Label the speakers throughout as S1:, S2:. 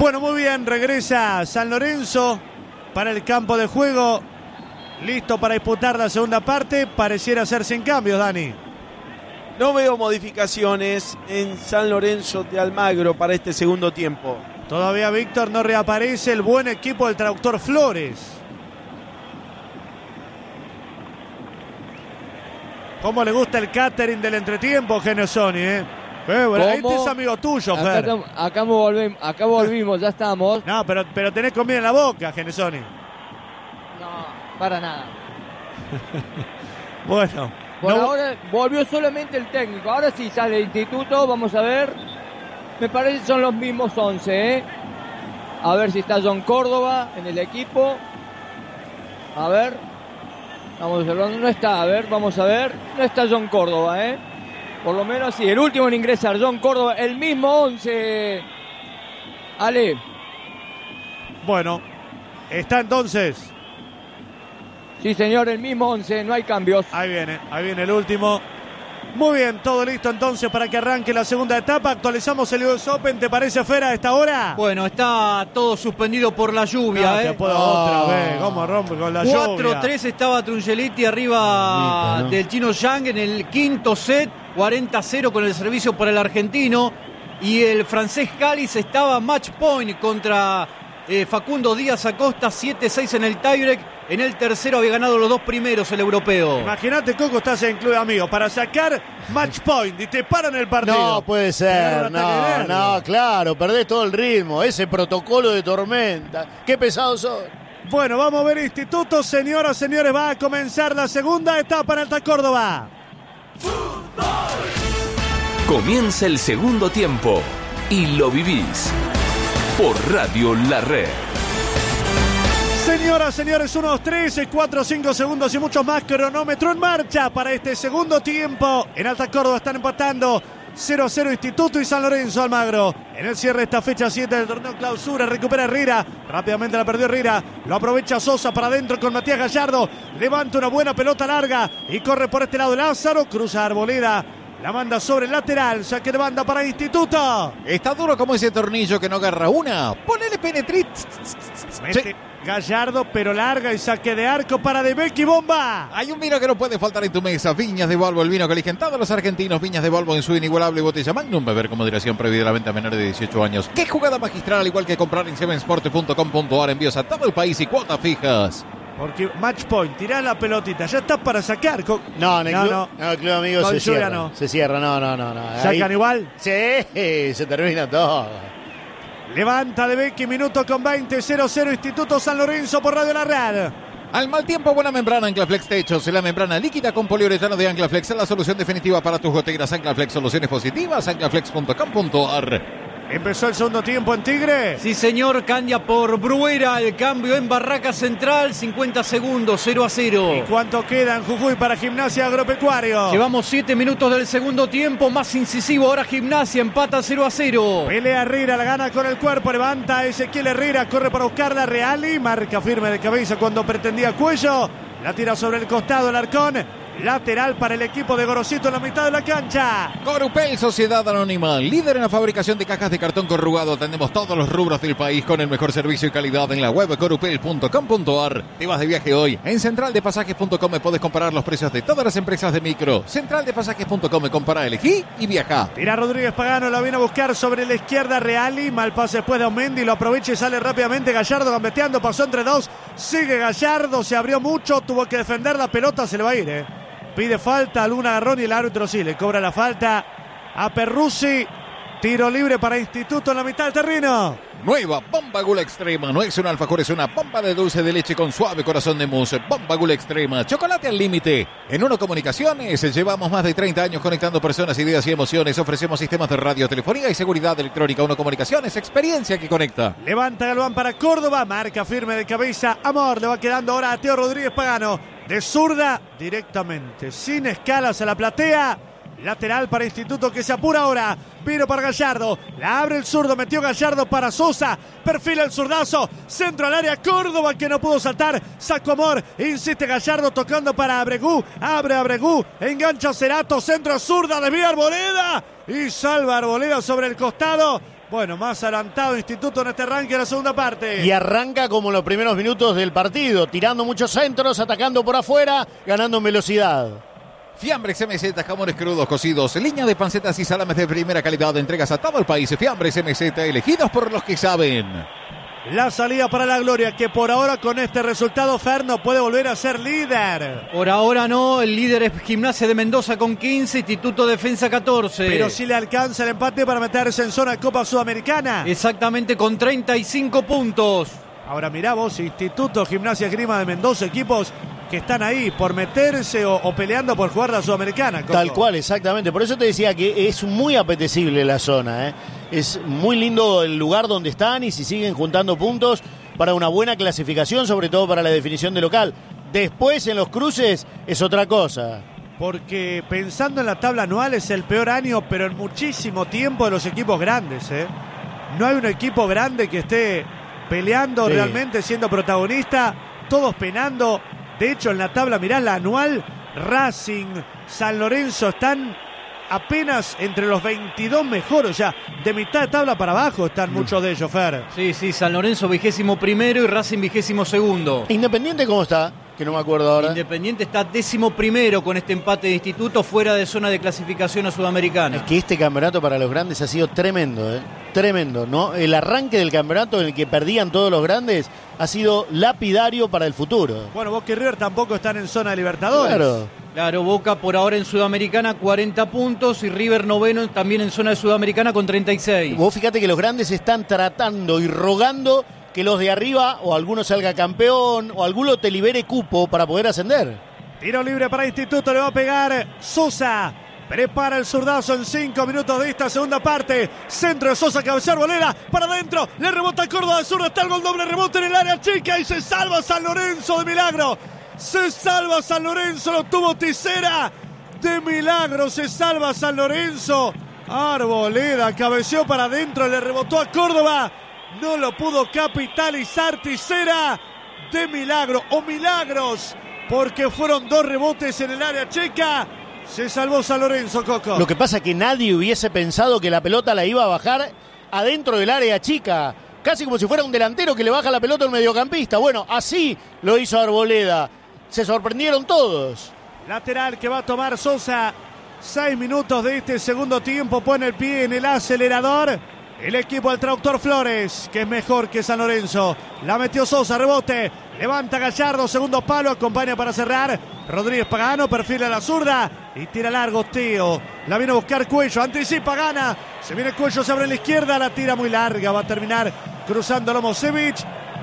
S1: Bueno, muy bien, regresa San Lorenzo para el campo de juego, listo para disputar la segunda parte. Pareciera ser sin cambios, Dani.
S2: No veo modificaciones en San Lorenzo de Almagro para este segundo tiempo.
S1: Todavía Víctor no reaparece el buen equipo del traductor Flores. ¿Cómo le gusta el catering del entretiempo, Genesoni, Este es amigo tuyo, Fer.
S3: Acá volvimos, ya estamos.
S1: No, pero tenés comida en la boca, Genesoni.
S3: No, para nada.
S1: Bueno.
S3: Por ahora volvió solamente el técnico. Ahora sí sale el instituto, vamos a ver. Me parece que son los mismos 11, A ver si está John Córdoba en el equipo. A ver. Vamos observando, no está, vamos a ver. No está John Córdoba, Por lo menos sí, el último en ingresar, John Córdoba, el mismo 11. Ale.
S1: Bueno, está entonces.
S3: Sí, señor, el mismo 11, no hay cambios.
S1: Ahí viene el último. Muy bien, todo listo entonces para que arranque la segunda etapa. Actualizamos el US Open, ¿te parece, Fera, a esta hora?
S4: Bueno, está todo suspendido por la lluvia,
S1: Te puedo otra vez, ¿cómo rompe con la lluvia?
S4: 4-3 estaba Trungelliti arriba del Chino Yang en el quinto set, 40-0 con el servicio para el argentino. Y el francés Galis estaba match point contra Facundo Díaz Acosta, 7-6 en el tiebreak. En el tercero había ganado los dos primeros el europeo.
S1: Imagínate, Coco, estás en Club Amigo para sacar match point y te paran el partido.
S5: No puede ser, no, claro, perdés todo el ritmo, ese protocolo de tormenta. Qué pesados son.
S1: Bueno, vamos a ver institutos, señoras, señores, va a comenzar la segunda etapa en Alta Córdoba.
S6: Comienza el segundo tiempo y lo vivís por Radio La Red.
S1: Señoras, señores, unos 13, 4, 5 segundos y muchos más. Cronómetro en marcha para este segundo tiempo. En Alta Córdoba están empatando 0-0 Instituto y San Lorenzo Almagro. En el cierre de esta fecha 7 del torneo clausura, recupera Herrera. Rápidamente la perdió Herrera. Lo aprovecha Sosa para adentro con Matías Gallardo. Levanta una buena pelota larga y corre por este lado Lázaro. Cruza Arboleda. La manda sobre el lateral. Saque de banda para Instituto.
S7: Está duro como ese tornillo que no agarra una. Ponele penetrit.
S1: Mete Gallardo, pero larga y saque de arco para De Becchi, bomba.
S7: Hay un vino que no puede faltar en tu mesa. Viñas de Volvo, el vino que eligen todos los argentinos. Viñas de Volvo en su inigualable botella Magnum. Beber con moderación, prohibida la venta a menores de 18 años. Qué jugada magistral, al igual que comprar en sevensport.com.ar. Envíos a todo el país y cuotas fijas.
S1: Porque match point, tirá la pelotita, ya está para sacar.
S5: No, el Club Amigo se cierra.
S1: No.
S5: Se cierra, no.
S1: ¿Sacan igual?
S5: Sí, se termina todo.
S1: Levanta De Becchi, minuto con 20, 0-0 Instituto San Lorenzo por Radio La Red.
S7: Al mal tiempo, buena membrana Anclaflex Techos. La membrana líquida con poliuretano de Anclaflex es la solución definitiva para tus goteras. Anclaflex, soluciones positivas, anclaflex.com.ar.
S1: Empezó el segundo tiempo en Tigre.
S4: Sí, señor, Candia por Bruera. El cambio en Barraca Central, 50 segundos, 0-0.
S1: ¿Y cuánto queda en Jujuy para Gimnasia Agropecuario?
S4: Llevamos 7 minutos del segundo tiempo, más incisivo ahora Gimnasia, empata 0-0.
S1: Pelea Herrera, la gana con el cuerpo, levanta Ezequiel Herrera, corre para buscarla Reali, marca firme de cabeza cuando pretendía Cuello, la tira sobre el costado el Arcón. Lateral para el equipo de Gorosito en la mitad de la cancha.
S7: Corupel, Sociedad Anónima, líder en la fabricación de cajas de cartón corrugado. Atendemos todos los rubros del país con el mejor servicio y calidad en la web corupel.com.ar. Te vas de viaje hoy. En centraldepasajes.com puedes comparar los precios de todas las empresas de micro. Centraldepasajes.com, compara, elegí y viaja.
S1: Tira Rodríguez Pagano, la viene a buscar sobre la izquierda Reali. Mal pase después de Aumendi, lo aprovecha y sale rápidamente Gallardo gambeteando, pasó entre dos. Sigue Gallardo, se abrió mucho, tuvo que defender la pelota, se le va a ir, Pide falta, algún agarrón y el árbitro sí le cobra la falta a Perruzzi. Tiro libre para Instituto en la mitad del terreno.
S7: Nueva Bomba Gula Extrema. No es un alfajor, es una bomba de dulce de leche con suave corazón de mousse. Bomba Gula Extrema. Chocolate al límite. En Uno Comunicaciones llevamos más de 30 años conectando personas, ideas y emociones. Ofrecemos sistemas de radio, telefonía y seguridad electrónica. Uno Comunicaciones, experiencia que conecta.
S1: Levanta Galván para Córdoba. Marca firme de cabeza. Amor, le va quedando ahora a Teo Rodríguez Pagano. De zurda directamente, sin escalas a la platea. Lateral para Instituto que se apura ahora. Vino para Gallardo. La abre el zurdo. Metió Gallardo para Sosa. Perfila el zurdazo. Centro al área. Córdoba que no pudo saltar. Sacó Amor. Insiste Gallardo tocando para Abregú. Abre Abregú. Engancha Cerato. Centro zurda. Desvía Arboleda. Y salva Arboleda sobre el costado. Bueno, más adelantado Instituto en este arranque de la segunda parte.
S5: Y arranca como en los primeros minutos del partido. Tirando muchos centros. Atacando por afuera. Ganando en velocidad.
S7: Fiambres MZ, jamones crudos cocidos, línea de pancetas y salames de primera calidad, entregas a todo el país. Fiambres MZ, elegidos por los que saben.
S1: La salida para la gloria, que por ahora con este resultado Fer no puede volver a ser líder.
S4: Por ahora no, el líder es Gimnasia de Mendoza con 15, Instituto Defensa 14.
S1: Pero sí le alcanza el empate para meterse en zona de Copa Sudamericana.
S4: Exactamente, con 35 puntos.
S1: Ahora mirá vos, Instituto, Gimnasia, Esgrima de Mendoza, equipos que están ahí por meterse o peleando por jugar la Sudamericana. Coco.
S5: Tal cual, exactamente. Por eso te decía que es muy apetecible la zona, ¿eh? Es muy lindo el lugar donde están y si siguen juntando puntos para una buena clasificación, sobre todo para la definición de local. Después en los cruces es otra cosa.
S1: Porque pensando en la tabla anual es el peor año, pero en muchísimo tiempo de los equipos grandes, ¿eh? No hay un equipo grande que esté peleando realmente, siendo protagonista, todos penando. De hecho, en la tabla, mirá, la anual, Racing, San Lorenzo están apenas entre los 22 mejores, o sea, de mitad de tabla para abajo están muchos de ellos, Fer.
S4: Sí, San Lorenzo 21º y Racing 22º.
S5: ¿Independiente cómo está? Que no me acuerdo ahora.
S4: Independiente está 11º con este empate de Instituto, fuera de zona de clasificación a Sudamericana.
S5: Es que este campeonato para los grandes ha sido tremendo, ¿eh? Tremendo, ¿no? El arranque del campeonato en el que perdían todos los grandes ha sido lapidario para el futuro.
S1: Bueno, Boca y River tampoco están en zona de Libertadores.
S4: Claro, Boca por ahora en Sudamericana 40 puntos y River noveno también en zona de Sudamericana con 36.
S5: Vos fíjate que los grandes están tratando y rogando que los de arriba o alguno salga campeón o alguno te libere cupo para poder ascender.
S1: Tiro libre para Instituto, le va a pegar Sosa. Prepara el zurdazo en 5 minutos de esta segunda parte. Centro de Sosa, cabecear Bolera para adentro. Le rebota Córdoba de zurda. Está el gol doble rebote en el área chica y se salva San Lorenzo de milagro. Se salva San Lorenzo, lo tuvo Tisera. De milagro se salva San Lorenzo. Arboleda cabeceó para adentro, le rebotó a Córdoba. No lo pudo capitalizar Tisera. De milagro o milagros, porque fueron 2 rebotes en el área chica. Se salvó San Lorenzo, Coco.
S5: Lo que pasa es que nadie hubiese pensado que la pelota la iba a bajar adentro del área chica. Casi como si fuera un delantero que le baja la pelota a un mediocampista. Bueno, así lo hizo Arboleda. Se sorprendieron todos.
S1: Lateral que va a tomar Sosa. 6 minutos de este segundo tiempo. Pone el pie en el acelerador. El equipo del traductor Flores, que es mejor que San Lorenzo. La metió Sosa, rebote. Levanta Gallardo, segundo palo, acompaña para cerrar. Rodríguez Pagano, perfila la zurda y tira largo Teo. La viene a buscar Cuello, anticipa, gana. Se viene Cuello, se abre en la izquierda, la tira muy larga. Va a terminar cruzando Lomosevic.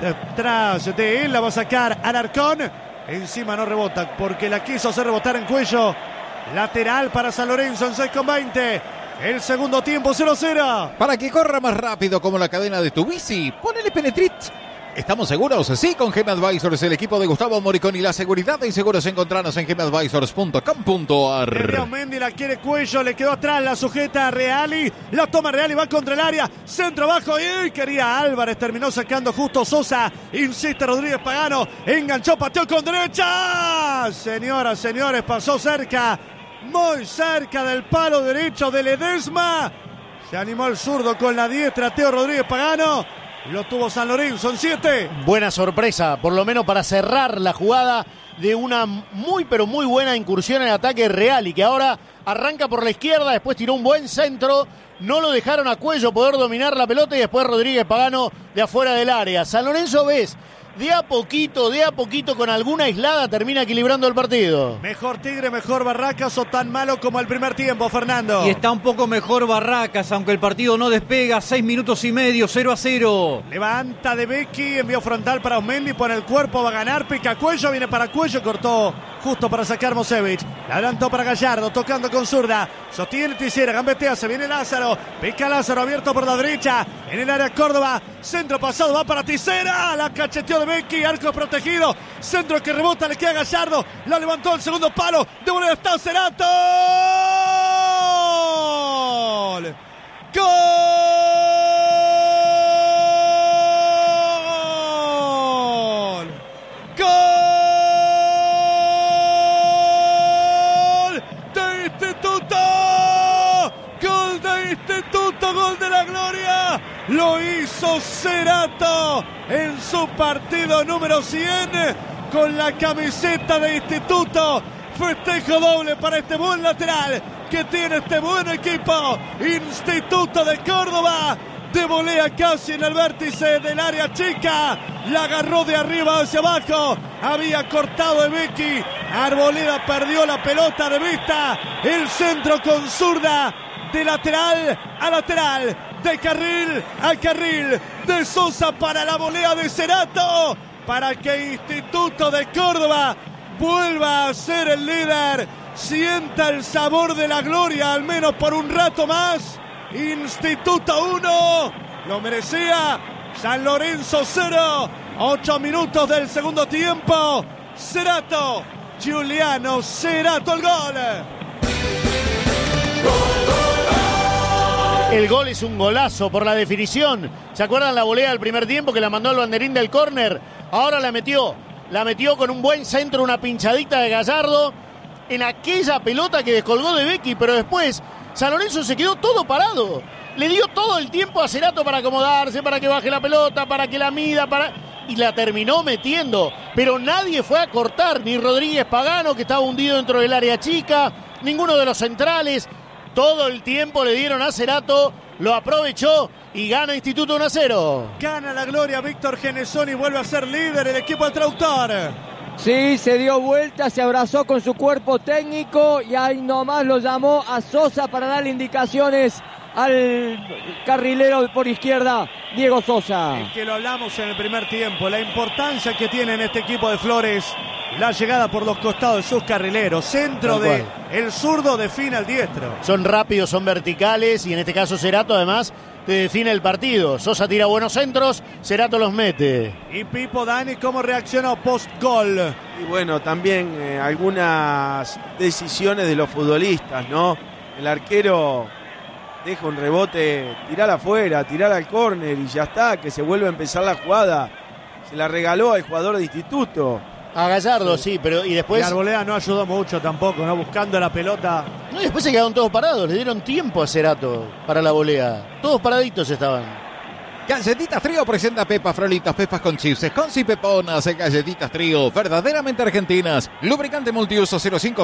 S1: Detrás de él la va a sacar Alarcón. Encima no rebota porque la quiso hacer rebotar en Cuello. Lateral para San Lorenzo en 6:20. El segundo tiempo 0-0.
S7: Para que corra más rápido como la cadena de tu bici, ponele Penetrit. ¿Estamos seguros? Sí, con GM Advisors, el equipo de Gustavo Moricón y la seguridad de seguros. Encontrarnos en gmadvisors.com.ar.
S1: Ríos Mendy la quiere Cuello, le quedó atrás, la sujeta a Reali. La toma Reali, va contra el área. Centro abajo y quería Álvarez. Terminó sacando justo Sosa. Insiste Rodríguez Pagano. Enganchó, pateó con derecha. Señoras, señores, pasó cerca. Muy cerca del palo derecho de Ledesma. Se animó el zurdo con la diestra Teo Rodríguez Pagano. Lo tuvo San Lorenzo en 7.
S5: Buena sorpresa, por lo menos para cerrar la jugada de una muy pero muy buena incursión en ataque real y que ahora arranca por la izquierda, después tiró un buen centro, no lo dejaron a Cuello poder dominar la pelota y después Rodríguez Pagano de afuera del área. San Lorenzo, ves, de a poquito, con alguna aislada termina equilibrando el partido.
S1: Mejor Tigre, mejor Barracas o tan malo como el primer tiempo, Fernando.
S4: Y está un poco mejor Barracas, aunque el partido no despega. 6 minutos y medio, 0-0.
S1: Levanta de Becky, envío frontal para Osmendi, pone el cuerpo, va a ganar, pica Cuello, viene para Cuello, cortó justo para sacar Mosevic. La adelantó para Gallardo, tocando con zurda. Sostiene Tisera, gambetea, se viene Lázaro. Pica Lázaro, abierto por la derecha. En el área Córdoba, centro pasado, va para Tisera. La cacheteó de Becky, arco protegido. Centro que rebota, le queda Gallardo. La levantó el segundo palo. De volea está Cerato. gol. ¡Gol! ¡Gol de Instituto! ¡Gol de Instituto! ¡Gol de la gloria! Lo hizo Cerato en su partido número 100 con la camiseta de Instituto. Festejo doble para este buen lateral que tiene este buen equipo. Instituto de Córdoba. De volea casi en el vértice del área chica. La agarró de arriba hacia abajo. Había cortado Ebeki. Arboleda perdió la pelota de vista. El centro con zurda. De lateral a lateral. De carril a carril. De Sosa para la volea de Cerato. Para que Instituto de Córdoba vuelva a ser el líder. Sienta el sabor de la gloria, al menos por un rato más. Instituto 1, lo merecía. San Lorenzo 0, 8 minutos del segundo tiempo. Cerato, Giuliano Cerato, el gol.
S5: El gol es un golazo por la definición. ¿Se acuerdan la volea del primer tiempo que la mandó al banderín del córner? Ahora la metió con un buen centro, una pinchadita de Gallardo en aquella pelota que descolgó de Becky, pero después San Lorenzo se quedó todo parado. Le dio todo el tiempo a Cerato para acomodarse, para que baje la pelota, para que la mida, y la terminó metiendo. Pero nadie fue a cortar, ni Rodríguez Pagano, que estaba hundido dentro del área chica, ninguno de los centrales. Todo el tiempo le dieron a Cerato, lo aprovechó y gana Instituto 1-0.
S1: Gana la gloria Víctor Genesoni, vuelve a ser líder el equipo del traductor.
S3: Sí, se dio vuelta, se abrazó con su cuerpo técnico y ahí nomás lo llamó a Sosa para darle indicaciones al carrilero por izquierda, Diego Sosa.
S1: Es que lo hablamos en el primer tiempo, la importancia que tiene en este equipo de Flores, la llegada por los costados de sus carrileros, centro de el zurdo define al diestro.
S5: Son rápidos, son verticales y en este caso Cerato además te define el partido. Sosa tira buenos centros, Cerato los mete.
S1: Y Pipo Dani, ¿cómo reaccionó post-gol?
S2: Y bueno, también algunas decisiones de los futbolistas, ¿no? El arquero deja un rebote, tirala afuera, tirala al córner y ya está, que se vuelve a empezar la jugada. Se la regaló al jugador de Instituto.
S5: A Gallardo, sí, pero y después...
S1: Y Arboleda no ayudó mucho tampoco, ¿no? Buscando la pelota.
S5: No, y después se quedaron todos parados, le dieron tiempo a Cerato para la volea. Todos paraditos estaban.
S7: Galletitas Trío presenta Pepas Frolitas, Pepas con chips, con y peponas, Galletitas Trío, verdaderamente argentinas. Lubricante multiuso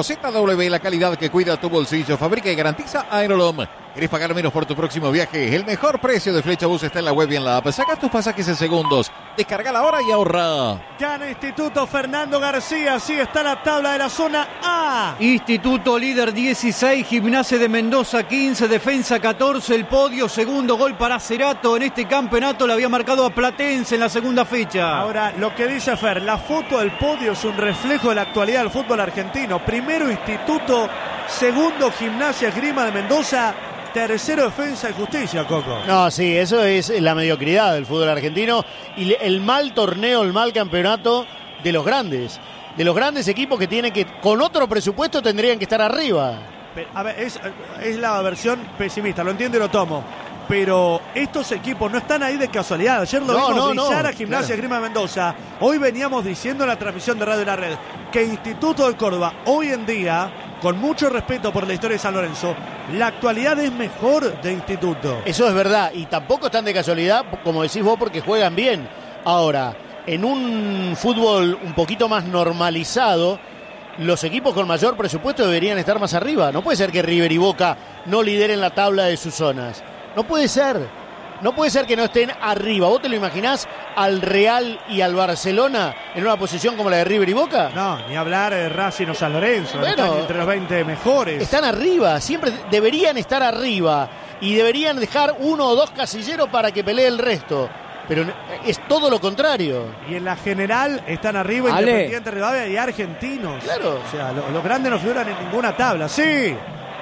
S7: 05ZW, la calidad que cuida tu bolsillo, fabrica y garantiza Aerolom. ¿Querés pagar menos por tu próximo viaje? El mejor precio de Flecha Bus está en la web y en la app. Saca tus pasajes en segundos. Descargala ahora y ahorra.
S1: Gana Instituto Fernando García. Así está la tabla de la zona A.
S4: Instituto líder 16, Gimnasia de Mendoza 15, Defensa 14, el podio, segundo gol para Cerato. En este campeonato le había marcado a Platense en la segunda fecha.
S1: Ahora, lo que dice Fer, la foto del podio es un reflejo de la actualidad del fútbol argentino. Primero Instituto, segundo Gimnasia Esgrima de Mendoza, tercero Defensa y Justicia, Coco.
S5: No, sí, eso es la mediocridad del fútbol argentino y el mal torneo, el mal campeonato de los grandes equipos que tienen que, con otro presupuesto, tendrían que estar arriba.
S1: A ver, es la versión pesimista, lo entiendo y lo tomo. Pero estos equipos no están ahí de casualidad. Ayer lo vimos brillar a Gimnasia Esgrima de Mendoza. Hoy veníamos diciendo en la transmisión de Radio La Red que Instituto de Córdoba, hoy en día, con mucho respeto por la historia de San Lorenzo, la actualidad es mejor de Instituto.
S5: Eso es verdad, y tampoco están de casualidad, como decís vos, porque juegan bien. Ahora, en un fútbol un poquito más normalizado, los equipos con mayor presupuesto deberían estar más arriba. No puede ser que River y Boca no lideren la tabla de sus zonas. No puede ser. No puede ser que no estén arriba. ¿Vos te lo imaginás al Real y al Barcelona en una posición como la de River y Boca?
S1: No, ni hablar de Racing o San Lorenzo.
S5: Bueno,
S1: están entre los 20 mejores.
S5: Están arriba, siempre deberían estar arriba. Y deberían dejar uno o dos casilleros para que pelee el resto. Pero es todo lo contrario.
S1: Y en la general están arriba Independiente, Rivadavia y Argentinos.
S5: Claro.
S1: O sea, los grandes no figuran en ninguna tabla. Sí.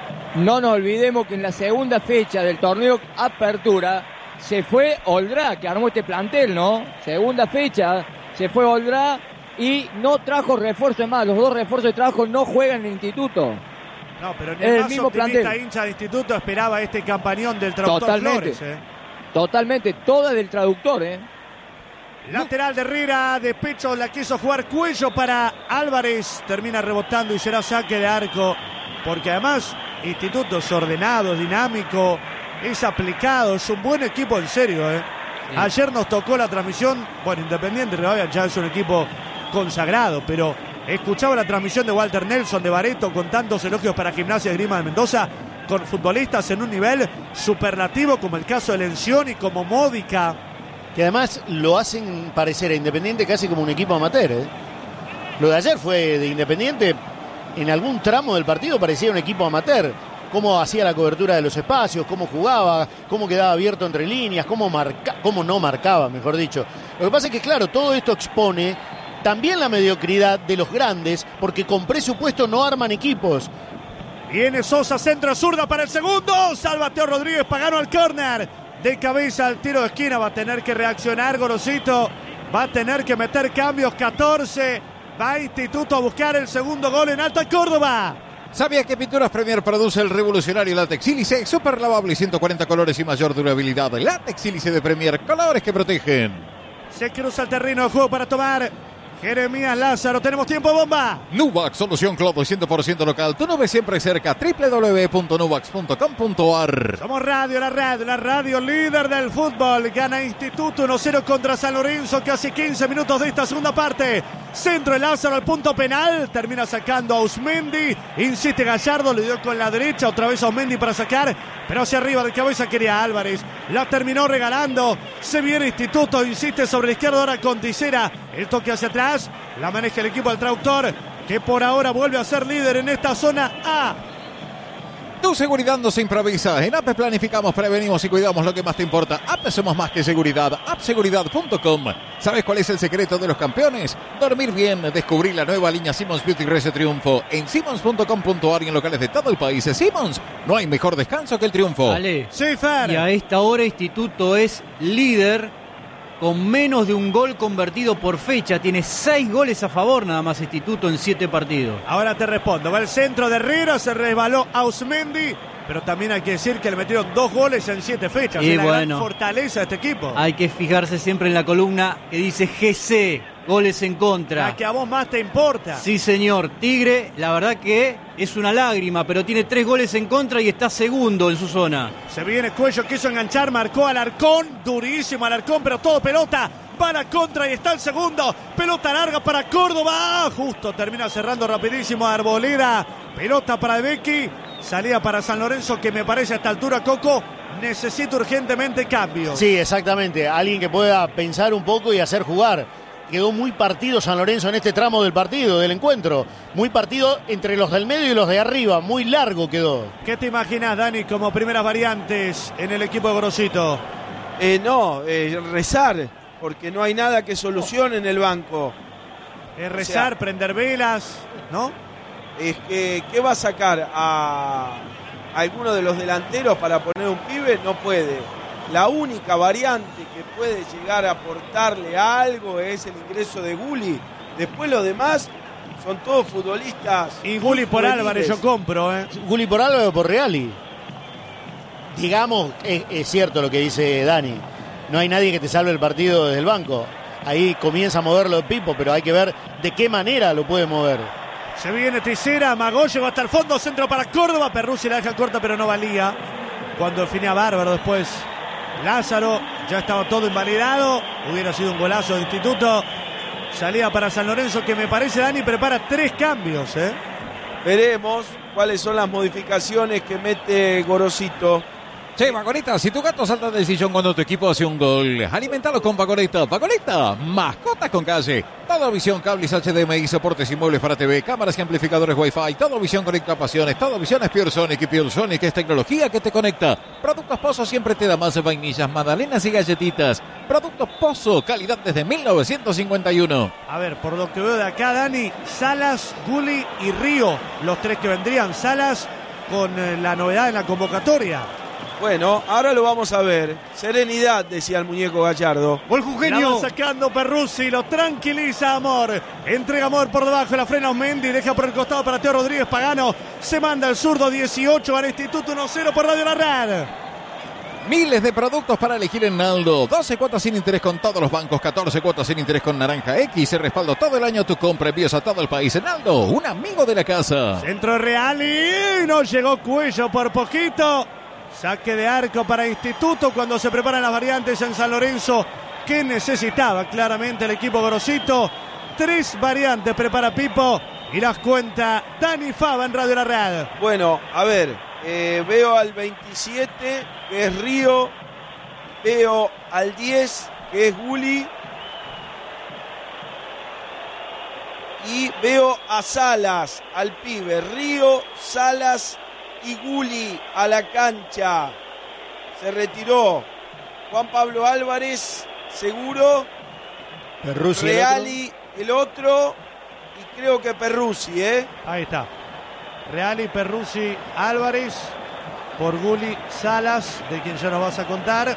S3: No nos olvidemos que en la segunda fecha del torneo Apertura se fue Oldrá, que armó este plantel, ¿no? Segunda fecha, se fue Oldrá y no trajo refuerzos más. Los dos refuerzos de trabajo no juegan en el Instituto.
S1: No, pero ni
S3: Es
S1: el
S3: el
S1: más
S3: mismo
S1: optimista
S3: plantel.
S1: hincha de Instituto esperaba este campañón del traductor
S3: Totalmente.
S1: Flores.
S3: Totalmente, toda del traductor,
S1: Lateral de Herrera, de pecho la quiso jugar Cuello para Álvarez. Termina rebotando y será saque de arco. Porque además, Instituto es ordenado, dinámico, es aplicado, es un buen equipo en serio.
S4: Sí.
S1: Ayer nos tocó la transmisión, bueno, Independiente Rivadavia ya es un equipo consagrado, pero escuchaba la transmisión de Walter Nelson de Bareto con tantos elogios para Gimnasia de Grima de Mendoza, con futbolistas en un nivel superlativo como el caso de Lencioni, como Módica.
S5: Que además lo hacen parecer a Independiente casi como un equipo amateur. Lo de ayer fue de Independiente, en algún tramo del partido parecía un equipo amateur. Cómo hacía la cobertura de los espacios, cómo jugaba, cómo quedaba abierto entre líneas, cómo no marcaba, mejor dicho. Lo que pasa es que, claro, todo esto expone también la mediocridad de los grandes, porque con presupuesto no arman equipos.
S1: Viene Sosa, centro zurda para el segundo. Salva Teo Rodríguez, Pagano al córner. De cabeza al tiro de esquina. Va a tener que reaccionar Gorosito. Va a tener que meter cambios. 14. Va Instituto a buscar el segundo gol en Alta Córdoba.
S7: ¿Sabía que Pinturas Premier produce el revolucionario látex sílice? Super lavable, 140 colores y mayor durabilidad. Látex sílice de Premier, colores que protegen.
S1: Se cruza el terreno de juego para tomar Jeremías Lázaro. Tenemos tiempo, bomba.
S7: Nuvac, solución cloud 100% local. Tu nube siempre cerca. www.nuvax.com.ar.
S1: Somos la radio líder del fútbol. Gana Instituto 1-0 contra San Lorenzo. Casi 15 minutos de esta segunda parte. Centro de Lázaro al punto penal. Termina sacando a Ausmendi. Insiste Gallardo. Le dio con la derecha. Otra vez a Ausmendi para sacar. Pero hacia arriba de cabeza quería Álvarez. La terminó regalando. Se viene Instituto. Insiste sobre la izquierda ahora con Tisera. El toque hacia atrás. La maneja el equipo del traductor, que por ahora vuelve a ser líder en esta zona A.
S7: Tu seguridad no se improvisa. En APE planificamos, prevenimos y cuidamos lo que más te importa. APE somos más que seguridad. appseguridad.com. ¿Sabes cuál es el secreto de los campeones? Dormir bien. Descubrir la nueva línea Simmons Beauty Rese Triunfo en simmons.com.ar y en locales de todo el país. Simmons, no hay mejor descanso que el triunfo.
S4: Vale.
S1: Sí, Fer.
S4: Y a esta hora Instituto es líder con menos de un gol convertido por fecha. Tiene 6 goles a favor nada más Instituto en 7 partidos.
S1: Ahora te respondo. Va el centro de Herrera, se resbaló Ausmendi, pero también hay que decir que le metieron 2 goles en 7 fechas.
S4: Y
S1: es la
S4: bueno,
S1: gran fortaleza de este equipo.
S4: Hay que fijarse siempre en la columna que dice GC, goles en contra.
S1: La que a vos más te importa.
S4: Sí, señor. Tigre, la verdad que es una lágrima, pero tiene 3 goles en contra y está segundo en su zona.
S1: Se viene Cuello, quiso enganchar, marcó Alarcón, durísimo Alarcón, pero todo pelota. Para contra y está el segundo. Pelota larga para Córdoba. Justo termina cerrando rapidísimo Arboleda. Pelota para Becky. Salida para San Lorenzo, que me parece a esta altura, Coco, necesita urgentemente cambio.
S5: Sí, exactamente. Alguien que pueda pensar un poco y hacer jugar. Quedó muy partido San Lorenzo en este tramo del partido, del encuentro. Muy partido entre los del medio y los de arriba. Muy largo quedó.
S1: ¿Qué te imaginas, Dani, como primeras variantes en el equipo de Gorosito?
S2: Rezar, porque no hay nada que solucione en el banco.
S1: Rezar, prender velas, ¿no?
S2: Es que, ¿qué va a sacar a alguno de los delanteros para poner un pibe? No puede. La única variante que puede llegar a aportarle algo es el ingreso de Gulli. Después los demás son todos futbolistas.
S1: Y Gulli por
S2: juveniles.
S1: Álvarez yo compro, ¿eh?
S5: Gulli por Álvarez o por Reali. Digamos, es cierto lo que dice Dani. No hay nadie que te salve el partido desde el banco. Ahí comienza a moverlo de Pipo, pero hay que ver de qué manera lo puede mover.
S1: Se viene Tisera, Magó llegó hasta el fondo, centro para Córdoba. Perruzzi la deja corta, pero no valía. Cuando definía Bárbaro después Lázaro, ya estaba todo invalidado. Hubiera sido un golazo de Instituto. Salida para San Lorenzo, que me parece, Dani, prepara 3 cambios, ¿eh?
S2: Veremos cuáles son las modificaciones que mete Gorosito.
S7: Che, Vagoneta, si tu gato salta del sillón cuando tu equipo hace un gol, alimentalo con Vagoneta. Vagoneta, mascotas con calle. Todo visión, cables HDMI, soportes y muebles para TV, cámaras y amplificadores Wi-Fi. Todo visión conecta pasiones. Todo visión es Pure Sonic, y Pure Sonic es tecnología que te conecta. Productos Pozo siempre te da más vainillas, magdalenas y galletitas. Productos Pozo, calidad desde 1951.
S1: A ver, por lo que veo de acá, Dani, Salas, Gulli y Río, los 3 que vendrían. Salas con la novedad en la convocatoria.
S2: Bueno, ahora lo vamos a ver. Serenidad, decía el muñeco Gallardo.
S4: Gol
S1: La
S4: Jujeño.
S1: va sacando Perruzzi, lo tranquiliza Amor. Entrega Amor por debajo, la frena Osmendi, deja por el costado para Teo Rodríguez Pagano. Se manda el zurdo 18, gana Instituto 1-0 por Radio La Red.
S7: Miles de productos para elegir en Naldo. 12 cuotas sin interés con todos los bancos, 14 cuotas sin interés con Naranja X. Se respaldo todo el año tu compra, envíos a todo el país. En Naldo, un amigo de la casa.
S1: Centro Real y no llegó Cuello por poquito. Saque de arco para Instituto cuando se preparan las variantes en San Lorenzo, que necesitaba claramente el equipo Gorosito. 3 variantes prepara Pipo y las cuenta Dani Fava en Radio La Red.
S2: Bueno, a ver, veo al 27, que es Río. Veo al 10, que es Gulli. Y veo a Salas, al pibe. Río, Salas y Gulli a la cancha. Se retiró Juan Pablo Álvarez, seguro.
S5: Perruzzi,
S2: Reali, el otro. Y creo que Perruzzi,
S1: Ahí está. Reali, Perruzzi, Álvarez. Por Gulli, Salas, de quien ya nos vas a contar.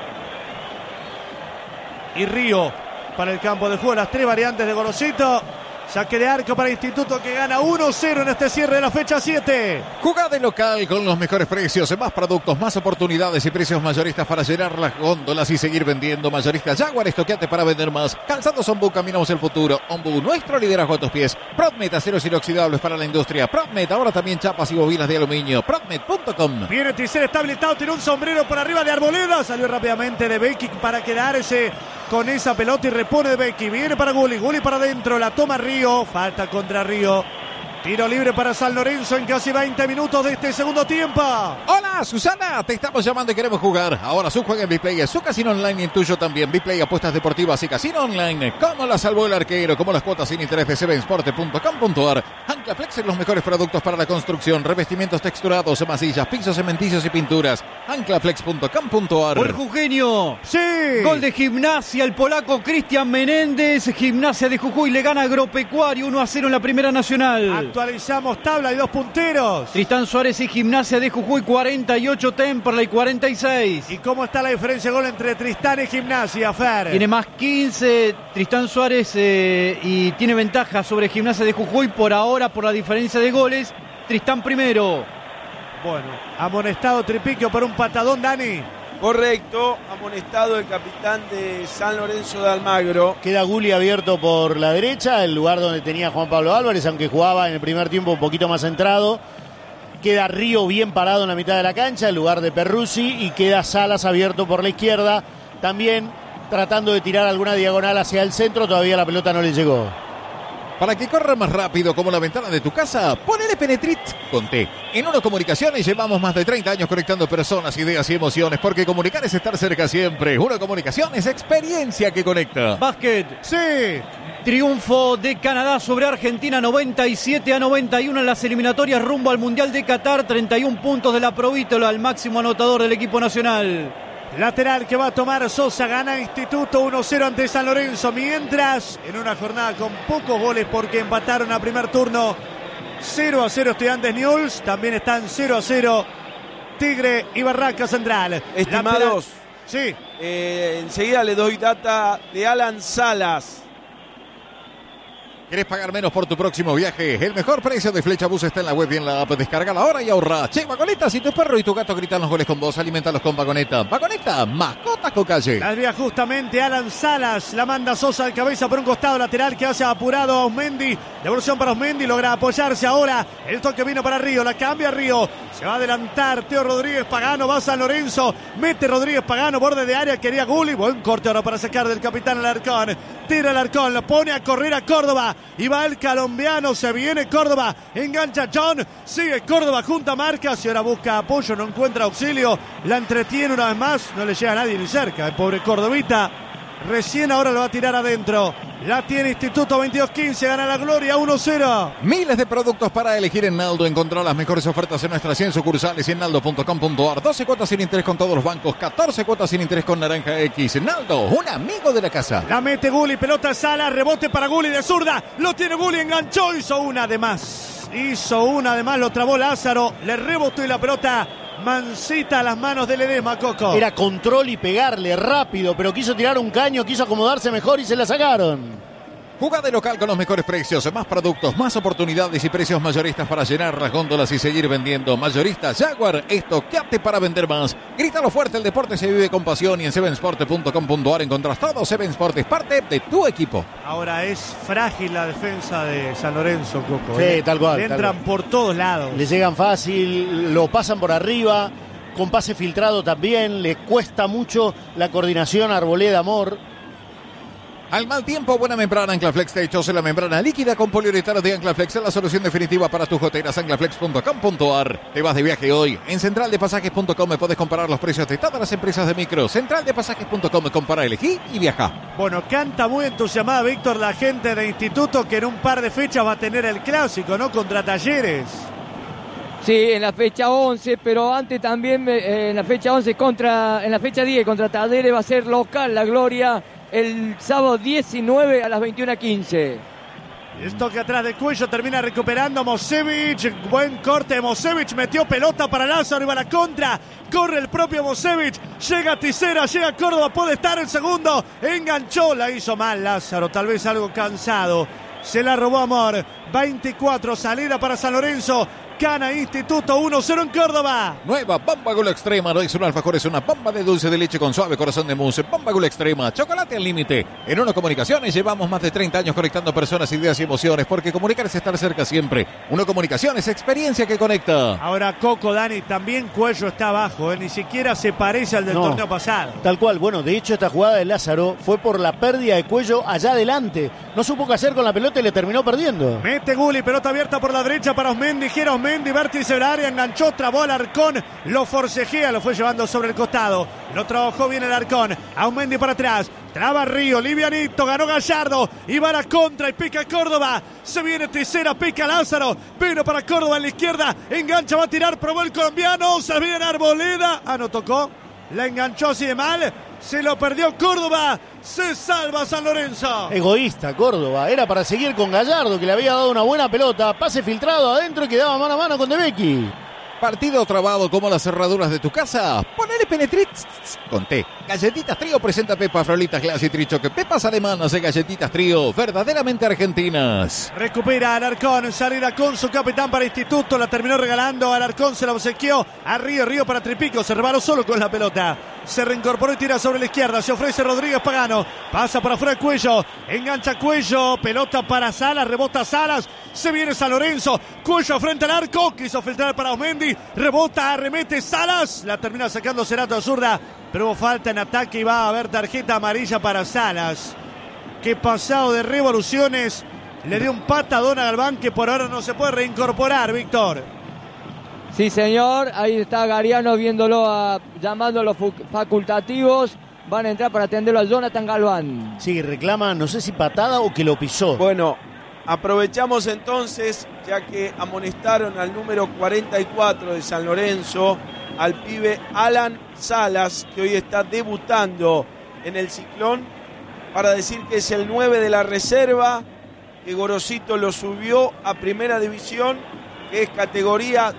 S1: Y Río para el campo de juego. Las 3 variantes de Gorosito. Saque de arco para Instituto, que gana 1-0 en este cierre de la fecha 7.
S7: Jugá de local con los mejores precios, más productos, más oportunidades y precios mayoristas para llenar las góndolas y seguir vendiendo. Mayoristas Jaguar, estoqueate para vender más. Calzados Ombu, caminamos el futuro. Ombu, nuestro liderazgo a tus pies. Prodmet, aceros inoxidables para la industria. Prodmet, ahora también chapas y bobinas de aluminio. Prodmet.com.
S1: Viene Tisser, está habilitado, tiene un sombrero por arriba de Arboleda. Salió rápidamente de Becky para quedarse con esa pelota y repone de Becky. Viene para Gulli, Gulli para adentro, la toma Río. Falta contra Río. Tiro libre para San Lorenzo en casi 20 minutos de este segundo tiempo.
S7: Hola, Susana, te estamos llamando y queremos jugar. Ahora su juega en Biplay, es su casino online y el tuyo también. Biplay, apuestas deportivas y casino online. Como la salvó el arquero, como las cuotas sin interés de sevensport.com.ar. Anclaflex en los mejores productos para la construcción, revestimientos texturados, masillas, pisos, cementillos y pinturas. Anclaflex.com.ar.
S4: Gol Jujeño.
S1: Sí.
S4: Gol de Gimnasia, el polaco Cristian Menéndez. Gimnasia de Jujuy le gana Agropecuario 1-0 en la Primera Nacional.
S1: Actualizamos tabla y 2 punteros.
S4: Tristán Suárez y Gimnasia de Jujuy 48, Temperley 46.
S1: ¿Y cómo está la diferencia de gol entre Tristán y Gimnasia, Fer?
S4: Tiene más 15 Tristán Suárez y tiene ventaja sobre Gimnasia de Jujuy por ahora por la diferencia de goles. Tristán primero.
S1: Bueno, amonestado Tripiquio por un patadón, Dani.
S2: Correcto, amonestado el capitán de San Lorenzo de Almagro.
S5: Queda Gulli abierto por la derecha, el lugar donde tenía Juan Pablo Álvarez, aunque jugaba en el primer tiempo un poquito más centrado. Queda Río bien parado en la mitad de la cancha, el lugar de Perruzzi, y queda Salas abierto por la izquierda, también tratando de tirar alguna diagonal hacia el centro, todavía la pelota no le llegó.
S7: Para que corra más rápido como la ventana de tu casa, ponele Penetrit con T. En Uno Comunicaciones llevamos más de 30 años conectando personas, ideas y emociones, porque comunicar es estar cerca siempre. Uno Comunicación es experiencia que conecta.
S4: Básquet.
S1: Sí.
S4: Triunfo de Canadá sobre Argentina 97-91 en las eliminatorias rumbo al Mundial de Qatar. 31 puntos de la Provítola, el máximo anotador del equipo nacional.
S1: Lateral que va a tomar Sosa, gana Instituto 1-0 ante San Lorenzo, mientras en una jornada con pocos goles porque empataron a primer turno 0-0 Estudiantes Newell's, también están 0-0 Tigre y Barraca Central.
S2: Estimados,
S1: sí.
S2: Enseguida le doy data de Alan Salas.
S7: ¿Querés pagar menos por tu próximo viaje? El mejor precio de Flecha Bus está en la web y en la app. Descárgala ahora y ahorra. Che, Vagoneta, si tu perro y tu gato gritan los goles con vos, alimentalos con Vagoneta. Vagoneta, mascotas con calle.
S1: La desvía justamente Alan Salas, la manda Sosa de cabeza por un costado lateral que hace apurado a Osmendi. Devolución para Osmendi, logra apoyarse ahora. El toque vino para Río, la cambia Río. Se va a adelantar Teo Rodríguez Pagano, va San Lorenzo. Mete Rodríguez Pagano, borde de área, quería Gulli. Buen corte ahora para sacar del capitán Alarcón. Tira Alarcón, lo pone a correr a Córdoba. Y va el colombiano, se viene Córdoba. Engancha John, sigue Córdoba junto a Marcas y ahora busca apoyo, no encuentra auxilio. La entretiene una vez más, no le llega a nadie ni cerca. El pobre Cordovita. Recién ahora lo va a tirar adentro. La tiene Instituto 22-15, gana la Gloria 1-0.
S7: Miles de productos para elegir en Naldo. Encontrá las mejores ofertas en nuestras 100 sucursales y en naldo.com.ar. 12 cuotas sin interés con todos los bancos, 14 cuotas sin interés con Naranja X. Naldo, un amigo de la casa.
S1: La mete Gulli, pelota Sala, rebote para Gulli de zurda. Lo tiene Gulli, enganchó, hizo una de más. Lo trabó Lázaro, le rebotó y la pelota mansita a las manos de Ledesma, Coco.
S5: Era control y pegarle rápido, pero quiso tirar un caño, quiso acomodarse mejor y se la sacaron.
S7: Jugá de local con los mejores precios, más productos, más oportunidades y precios mayoristas para llenar las góndolas y seguir vendiendo. Mayorista Jaguar, estoqueate para vender más. Grítalo fuerte, el deporte se vive con pasión y en sevensport.com.ar encontrás todo. Seven Sport es parte de tu equipo.
S1: Ahora es frágil la defensa de San Lorenzo, Coco.
S5: Sí, tal cual.
S1: Le entran por todos lados.
S5: Le llegan fácil, lo pasan por arriba, con pase filtrado también, le cuesta mucho la coordinación a Arboleda Amor.
S7: Al mal tiempo, buena membrana Anclaflex te echó la membrana líquida con poliuretano de Anclaflex, es la solución definitiva para tus goteras. Anclaflex.com.ar. Te vas de viaje hoy. En centraldepasajes.com me puedes comparar los precios de todas las empresas de micro. Centraldepasajes.com, compara, elegí y viaja.
S1: Bueno, canta muy entusiasmada, Víctor, la gente de Instituto, que en un par de fechas va a tener el clásico, ¿no? Contra Talleres.
S3: Sí, en la fecha 11, pero antes también en la fecha 11 en la fecha 10 contra Talleres va a ser local la Gloria. El sábado 19 a las 21:15.
S1: Esto que atrás de Cuello termina recuperando Mosevich. Buen corte de Mosevich. Metió pelota para Lázaro. Iba a la contra. Corre el propio Mosevich. Llega Tisera. Llega Córdoba. Puede estar el segundo. Enganchó. La hizo mal Lázaro. Tal vez algo cansado. Se la robó Amor. 24. Salida para San Lorenzo. Gana Instituto 1-0 en Córdoba.
S7: Nueva Bomba Gula Extrema. No es un alfajor, es una bomba de dulce de leche con suave corazón de mousse. Bomba Gula Extrema. Chocolate al límite. En Uno Comunicaciones llevamos más de 30 años conectando personas, ideas y emociones. Porque comunicar es estar cerca siempre. Uno Comunicaciones, experiencia que conecta.
S1: Ahora Coco, Dani, también Cuello está abajo. Ni siquiera se parece al del torneo pasado.
S5: Tal cual. Bueno, de hecho esta jugada de Lázaro fue por la pérdida de Cuello allá adelante. No supo qué hacer con la pelota y le terminó perdiendo.
S1: Mete Gulli, pelota abierta por la derecha para Osmendi. Gira Osmendi, vértice del área, enganchó, trabó al Arcón, lo forcejea, lo fue llevando sobre el costado. Lo trabajó bien el Arcón. Osmendi para atrás. Traba Río, livianito, ganó Gallardo. Y va a la contra y pica Córdoba. Se viene Tisera, pica Lázaro. Vino para Córdoba en la izquierda. Engancha, va a tirar, probó el colombiano. Se viene Arboleda. No tocó. La enganchó así de mal. Se lo perdió Córdoba. Se salva San Lorenzo.
S5: Egoísta Córdoba. Era para seguir con Gallardo, que le había dado una buena pelota. Pase filtrado adentro y quedaba mano a mano con De Becchi.
S7: Partido trabado como las cerraduras de tu casa. Ponele Penetrix con té. Galletitas Trío presenta Pepa Frolitas Glass y Trichoque. Pepas alemanas de Galletitas Trío, verdaderamente argentinas.
S1: Recupera Alarcón, salida con su capitán para Instituto. La terminó regalando. Alarcón se la obsequió a Río. Río para Tripico. Se rebaló solo con la pelota. Se reincorporó y tira sobre la izquierda. Se ofrece Rodríguez Pagano. Pasa por afuera Cuello. Engancha Cuello. Pelota para Salas. Rebota Salas. Se viene San Lorenzo. Cuello frente al arco. Quiso filtrar para Osmendi. Rebota, arremete Salas. La termina sacando Cerato de zurda. Pero hubo falta en ataque y va a haber tarjeta amarilla para Salas. Que pasado de revoluciones. Le dio un patadón a Galván que por ahora no se puede reincorporar, Víctor.
S3: Sí, señor. Ahí está Gariano viéndolo, llamando a los facultativos. Van a entrar para atenderlo a Jonathan Galván.
S5: Sí, reclama, no sé si patada o que lo pisó.
S2: Bueno, aprovechamos entonces, ya que amonestaron al número 44 de San Lorenzo, al pibe Alan Salas, que hoy está debutando en el Ciclón, para decir que es el 9 de la reserva, que Gorosito lo subió a Primera División, que es categoría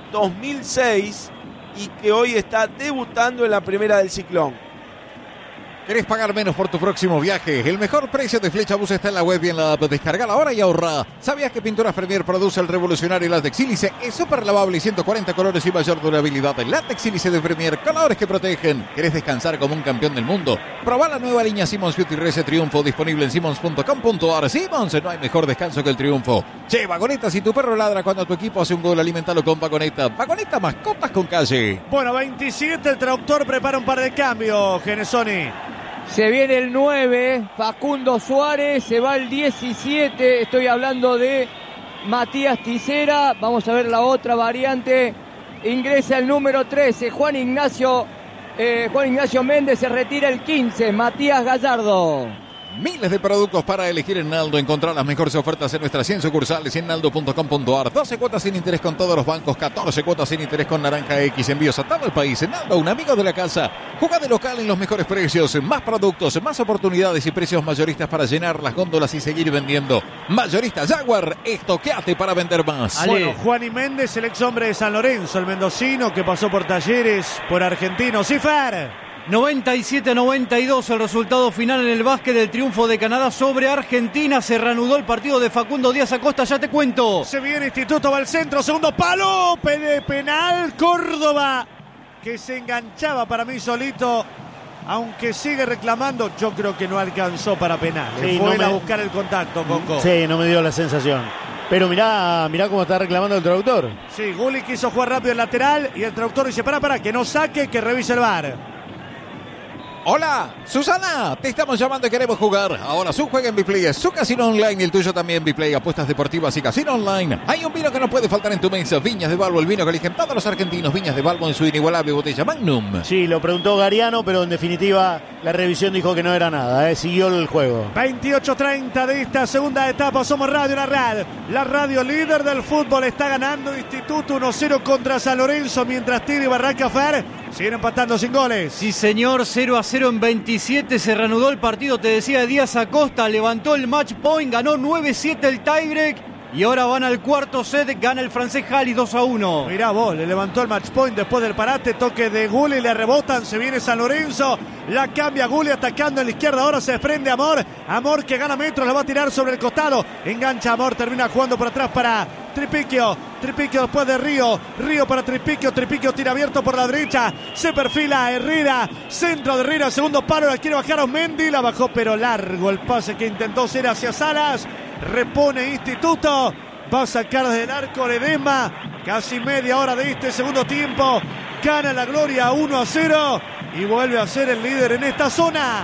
S2: 2006 y que hoy está debutando en la Primera del Ciclón.
S7: ¿Querés pagar menos por tu próximo viaje? El mejor precio de Flechabús está en la web y en la app. Descargala ahora y ahorra. ¿Sabías que Pinturas Premier produce el revolucionario látex sílice? Es súper lavable y 140 colores y mayor durabilidad. El látex sílice de Premier, colores que protegen. ¿Querés descansar como un campeón del mundo? Probá la nueva línea Simmons Beauty Rese Triunfo, disponible en simmons.com.ar. Simmons, no hay mejor descanso que el triunfo. Che, Vagoneta, si tu perro ladra cuando tu equipo hace un gol, alimentalo con Vagoneta. Vagoneta, mascotas con calle.
S1: Bueno, 27, el traductor prepara un par de cambios, Genesoni.
S3: Se viene el 9, Facundo Suárez, se va el 17, estoy hablando de Matías Tisera, vamos a ver la otra variante, ingresa el número 13, Juan Ignacio Méndez, se retira el 15, Matías Gallardo.
S7: Miles de productos para elegir en Naldo. Encontrar las mejores ofertas en nuestras 100 sucursales y en naldo.com.ar. 12 cuotas sin interés con todos los bancos, 14 cuotas sin interés con Naranja X. Envíos a todo el país. En Naldo, un amigo de la casa. Juega de local en los mejores precios, más productos, más oportunidades y precios mayoristas para llenar las góndolas y seguir vendiendo. Mayorista Jaguar, estoqueate para vender más.
S1: Bueno, Juan y Méndez, el ex hombre de San Lorenzo, el mendocino que pasó por Talleres, por Argentino. Cifer.
S4: 97-92 el resultado final en el básquet del triunfo de Canadá sobre Argentina. Se reanudó el partido de Facundo Díaz Acosta, ya te cuento.
S1: Se viene Instituto, va al centro, segundo palo, penal, Córdoba, que se enganchaba para mí solito, aunque sigue reclamando, yo creo que no alcanzó para penal.
S5: Sí,
S1: fue a buscar el contacto, Coco.
S5: Sí, no me dio la sensación. Pero mirá cómo está reclamando el traductor.
S1: Sí, Gulli quiso jugar rápido el lateral y el traductor dice, para, que no saque, que revise el VAR.
S7: Hola, Susana, te estamos llamando y queremos jugar. Ahora su juega en Biplay, es su casino online y el tuyo también. Biplay, apuestas deportivas y casino online. Hay un vino que no puede faltar en tu mesa. Viñas de Balbo, el vino que eligen todos los argentinos. Viñas de Balbo en su inigualable botella Magnum.
S5: Sí, lo preguntó Gariano, pero en definitiva la revisión dijo que no era nada, siguió el juego.
S1: 28-30 de esta segunda etapa. Somos Radio Narral, la radio líder del fútbol. Está ganando Instituto 1-0 contra San Lorenzo, mientras Tigre y Barranca Fer siguen empatando sin goles.
S4: Sí, señor, 0-0 en 27. Se reanudó el partido, te decía Díaz Acosta. Levantó el match point, ganó 9-7 el tiebreak. Y ahora van al cuarto set, gana el francés Jali 2-1.
S1: Mirá vos, le levantó el match point después del parate, toque de Gulli, le rebotan, se viene San Lorenzo, la cambia Gulli atacando en la izquierda, ahora se desprende Amor que gana metros, la va a tirar sobre el costado, engancha Amor, termina jugando por atrás para Tripiquio después de Río para Tripiquio tira abierto por la derecha, se perfila Herrera, centro de Herrera, segundo palo, la quiere bajar a Osmendi, la bajó pero largo el pase que intentó ser hacia Salas. Repone Instituto, va a sacar desde el arco Ledesma, casi media hora de este segundo tiempo, gana la Gloria 1-0 y vuelve a ser el líder en esta zona.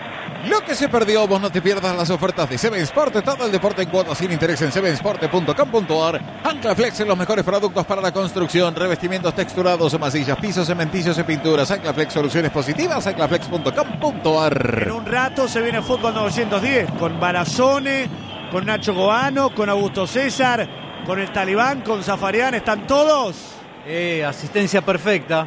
S7: Lo que se perdió, vos no te pierdas las ofertas de Seven Sport, todo el deporte en cuotas sin interés en sevensport.com.ar. Anclaflex en los mejores productos para la construcción, revestimientos texturados, masillas, pisos, cementicios y pinturas. Anclaflex, soluciones positivas, anclaflex.com.ar.
S1: En un rato se viene Fútbol 910 con Barazone, con Nacho Goano, con Augusto César, con el Talibán, con Zafarian, están todos.
S4: Asistencia perfecta.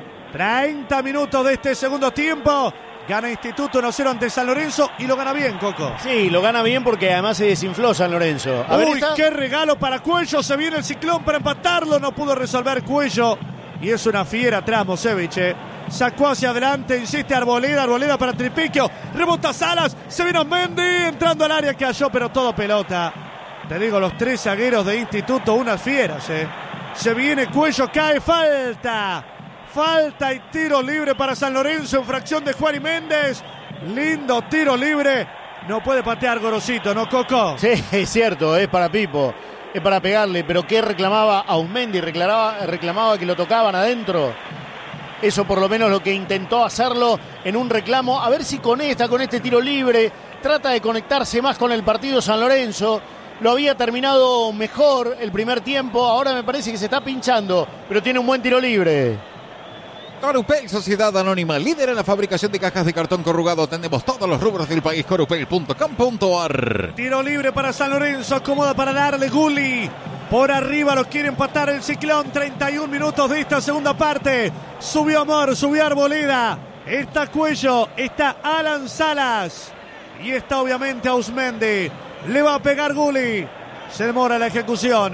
S1: 30 minutos de este segundo tiempo. Gana Instituto 1-0 ante San Lorenzo y lo gana bien, Coco.
S5: Sí, lo gana bien porque además se desinfló San Lorenzo.
S1: Qué regalo para Cuello. Se viene el Ciclón para empatarlo. No pudo resolver Cuello. Y es una fiera atrás, Mosevich. Sacó hacia adelante, insiste Arboleda para Tripiquio, rebota Salas, se vino Mendy, entrando al área, cayó, pero todo pelota. Te digo, los tres zagueros de Instituto, unas fieras, Se viene Cuello, cae, falta y tiro libre para San Lorenzo en fracción de Juan y Méndez. Lindo tiro libre, no puede patear Gorosito, ¿no, Coco?
S5: Sí, es cierto, es para Pipo, es para pegarle, pero ¿qué reclamaba Ausmendi? Reclamaba que lo tocaban adentro. Eso por lo menos lo que intentó hacerlo en un reclamo. A ver si con este tiro libre, trata de conectarse más con el partido San Lorenzo. Lo había terminado mejor el primer tiempo. Ahora me parece que se está pinchando, pero tiene un buen tiro libre.
S7: Corupel, Sociedad Anónima, líder en la fabricación de cajas de cartón corrugado. Atendemos todos los rubros del país. Corupel.com.ar.
S1: Tiro libre para San Lorenzo, acomoda para darle Gulli. Por arriba lo quiere empatar el Ciclón. 31 minutos de esta segunda parte. Subió Amor, subió Arboleda. Está Cuello, está Alan Salas. Y está obviamente Ausmendi. Le va a pegar Gulli. Se demora la ejecución.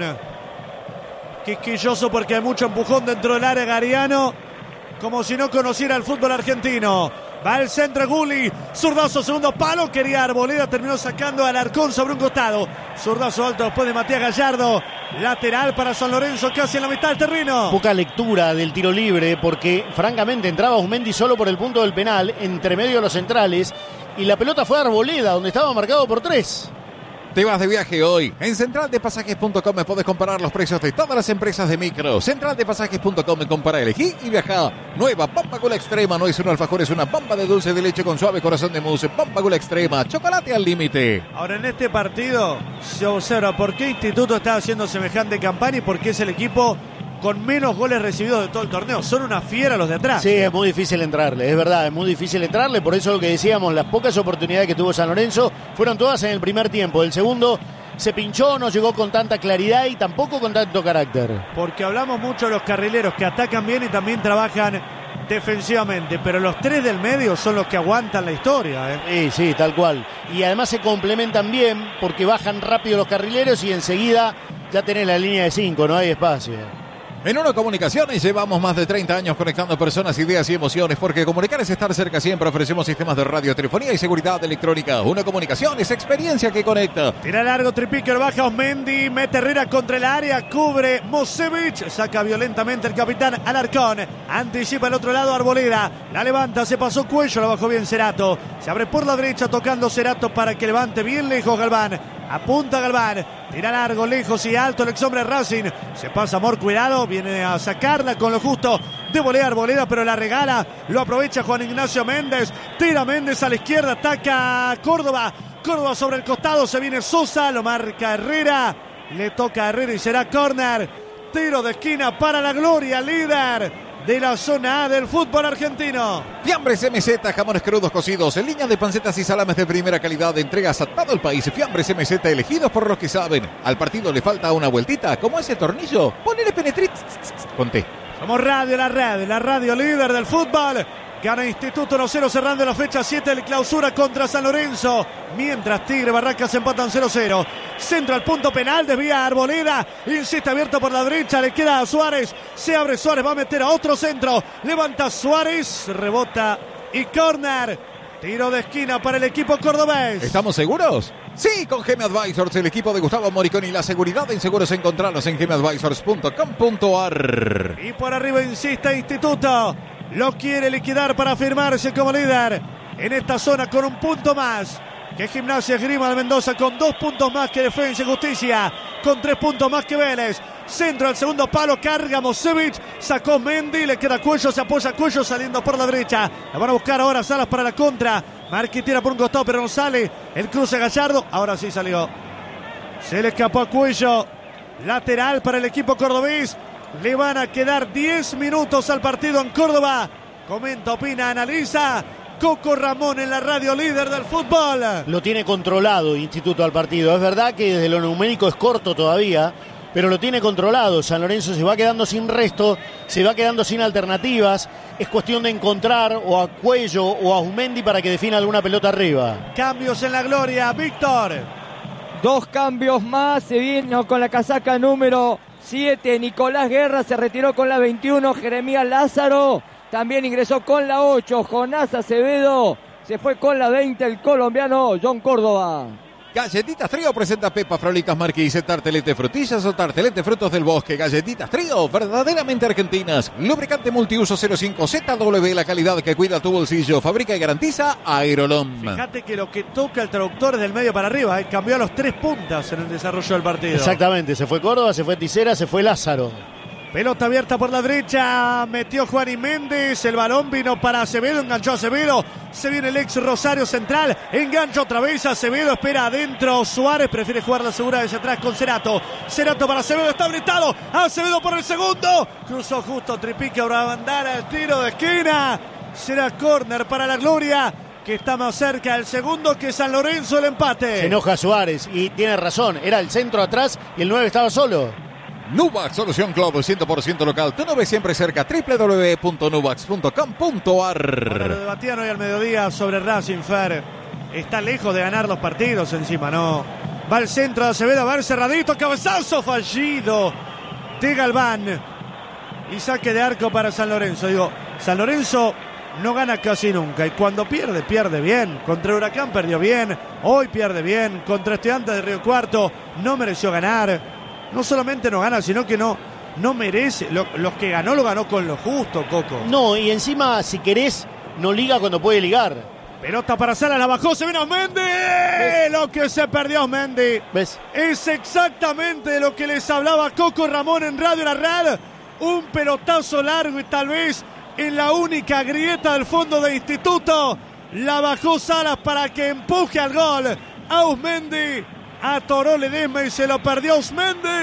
S1: Quisquilloso porque hay mucho empujón dentro del área Gariano. Como si no conociera el fútbol argentino. Va el centro Gulli, zurdazo, segundo palo, quería Arboleda, terminó sacando al Alarcón sobre un costado. Zurdazo alto después de Matías Gallardo. Lateral para San Lorenzo, casi en la mitad del terreno.
S5: Poca lectura del tiro libre porque francamente entraba Ausmendi solo por el punto del penal, entre medio de los centrales, y la pelota fue a Arboleda, donde estaba marcado por 3.
S7: Te vas de viaje hoy. En centraldepasajes.com puedes comparar los precios de todas las empresas de micro. Centraldepasajes.com, compara, elegí y viaja. Nueva Bomba Gula Extrema. No es un alfajor, es una bomba de dulce de leche con suave corazón de mousse. Bomba Gula Extrema. Chocolate al límite.
S1: Ahora en este partido se observa por qué Instituto está haciendo semejante campaña y por qué es el equipo con menos goles recibidos de todo el torneo. Son una fiera los de atrás.
S5: Sí, es muy difícil entrarle, es verdad, es muy difícil entrarle. Por eso lo que decíamos, las pocas oportunidades que tuvo San Lorenzo fueron todas en el primer tiempo. El segundo se pinchó, no llegó con tanta claridad y tampoco con tanto carácter.
S1: Porque hablamos mucho de los carrileros que atacan bien y también trabajan defensivamente, pero los tres del medio son los que aguantan la historia.
S5: Sí, tal cual. Y además se complementan bien porque bajan rápido los carrileros y enseguida ya tenés la línea de 5, no hay espacio.
S7: En Uno Comunicaciones llevamos más de 30 años conectando personas, ideas y emociones, porque comunicar es estar cerca siempre. Ofrecemos sistemas de radio, telefonía y seguridad electrónica. Uno Comunicaciones, experiencia que conecta.
S1: Tira largo, Tripique, lo baja Osmendi, mete Herrera contra el área, cubre Mosevic, saca violentamente el capitán Alarcón, anticipa el otro lado Arboleda, la levanta, se pasó Cuello, la bajó bien Cerato, se abre por la derecha tocando Cerato para que levante bien lejos Galván. Apunta Galván, tira largo, lejos y alto el ex hombre Racing. Se pasa Amor, cuidado, viene a sacarla con lo justo de volea Arboleda, pero la regala, lo aprovecha Juan Ignacio Méndez. Tira Méndez a la izquierda, ataca Córdoba. Córdoba sobre el costado, se viene Sosa, lo marca Herrera. Le toca a Herrera y será córner. Tiro de esquina para la Gloria, líder de la zona A del fútbol argentino.
S7: Fiambres MZ, jamones crudos cocidos en línea de pancetas y salames de primera calidad de entregas a todo el país. Fiambres MZ, elegidos por los que saben. Al partido le falta una vueltita, como ese tornillo. Ponele penetrit. Conté.
S1: Somos Radio La Red, la radio líder del fútbol. Gana Instituto 1-0 cerrando la fecha 7 de clausura contra San Lorenzo. Mientras Tigre Barracas empatan 0-0. Centro al punto penal, desvía Arboleda. Insiste abierto por la derecha, le queda a Suárez. Se abre Suárez, va a meter a otro centro. Levanta Suárez, rebota y córner. Tiro de esquina para el equipo cordobés.
S7: ¿Estamos seguros? Sí, con GM Advisors, el equipo de Gustavo Moriconi. La seguridad en seguros encontrarlos en gmadvisors.com.ar.
S1: Y por arriba insiste Instituto. Lo quiere liquidar para firmarse como líder en esta zona con un punto más que Gimnasia Esgrima de Mendoza, con 2 puntos más que Defensa y Justicia, con 3 puntos más que Vélez. Centro al segundo palo, carga Mosevic, sacó Mendy, le queda Cuello, se apoya Cuello saliendo por la derecha. La van a buscar ahora Salas para la contra. Marqui tira por un costado pero no sale. El cruce Gallardo, ahora sí salió. Se le escapó a Cuello. Lateral para el equipo cordobés. Le van a quedar 10 minutos al partido en Córdoba. Comenta, opina, analiza Coco Ramón en la radio líder del fútbol.
S5: Lo tiene controlado Instituto al partido. Es verdad que desde lo numérico es corto todavía, pero lo tiene controlado. San Lorenzo se va quedando sin resto, se va quedando sin alternativas. Es cuestión de encontrar o a Cuello o a Osmendi para que defina alguna pelota arriba.
S1: Cambios en la Gloria, Víctor.
S3: 2 cambios más, se vino con la casaca número 7, Nicolás Guerra, se retiró con la 21, Jeremías Lázaro, también ingresó con la 8, Jonás Acevedo, se fue con la 20, el colombiano John Córdoba.
S7: Galletitas Trío presenta Pepa Frolitas Marquise, tartelete frutillas o tartelete frutos del bosque. Galletitas Trío, verdaderamente argentinas. Lubricante multiuso 05 ZW, la calidad que cuida tu bolsillo. Fabrica y garantiza Aerolom.
S1: Fíjate que lo que toca el traductor es del medio para arriba, cambió a los 3 puntas en el desarrollo del partido.
S5: Exactamente, se fue Córdoba, se fue Tisera, se fue Lázaro.
S1: Pelota abierta por la derecha, metió Juan y Méndez, el balón vino para Acevedo, enganchó a Acevedo, se viene el ex Rosario Central, engancha otra vez Acevedo, espera adentro Suárez, prefiere jugar la segura desde atrás con Cerato, Cerato para Acevedo, está habilitado, Acevedo por el segundo, cruzó justo Tripique, ahora va a andar al tiro de esquina, será córner para la Gloria, que está más cerca el segundo que San Lorenzo, el empate.
S5: Se enoja Suárez y tiene razón, era el centro atrás y el 9 estaba solo.
S7: Nubax, solución Club 100% local. Tu nube siempre cerca. www.nubax.com.ar.
S1: Ahora lo debatían hoy al mediodía sobre Racing, Fer. Está lejos de ganar los partidos encima, ¿no? Va al centro de Acevedo, va el cerradito, cabezazo fallido de Galván. Y saque de arco para San Lorenzo. Digo, San Lorenzo no gana casi nunca. Y cuando pierde, pierde bien. Contra Huracán perdió bien. Hoy pierde bien. Contra Estudiantes de Río Cuarto no mereció ganar. No solamente no gana, sino que no merece. Los que ganó, lo ganó con lo justo, Coco.
S5: No, y encima, si querés, no liga cuando puede ligar.
S1: Pelota para Sala, la bajó, se vino Osmendi. Lo que se perdió Osmendi.
S5: ¿Ves?
S1: Es exactamente de lo que les hablaba Coco Ramón en Radio La Red. Un pelotazo largo y tal vez en la única grieta del fondo de Instituto. La bajó Salas para que empuje al gol a Osmendi. Atoró Ledesma y se lo perdió Osmendi.